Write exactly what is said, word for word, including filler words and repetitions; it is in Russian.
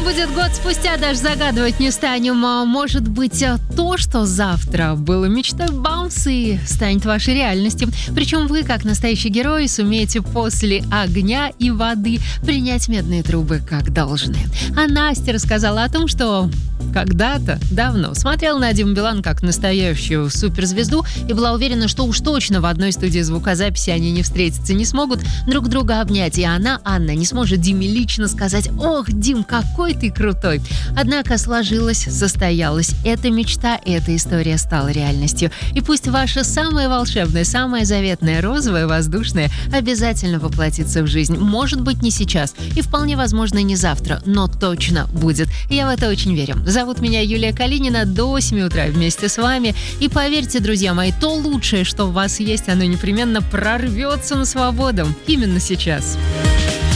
будет год спустя, даже загадывать не станем. А может быть, то, что завтра было мечтой Баунси, станет вашей реальностью. Причем вы, как настоящий герой, сумеете после огня и воды принять медные трубы как должны. А Настя рассказала о том, что когда-то, давно, смотрела на Диму Билана как настоящую суперзвезду и была уверена, что уж точно в одной студии звукозаписи они не встретятся, не смогут друг друга обнять. И она, Анна, не сможет Диме лично сказать: «Ох, Дим, какой ты крутой!» Однако сложилось, состоялось. Эта мечта, эта история стала реальностью. И пусть ваша самая волшебная, самая заветная, розовая, воздушная обязательно воплотится в жизнь. Может быть, не сейчас и вполне возможно не завтра, но точно будет. Я в это очень верю. Зовут меня Юлия Калинина. До семи утра вместе с вами. И поверьте, друзья мои, то лучшее, что у вас есть, оно непременно прорвется на свободу. Именно сейчас.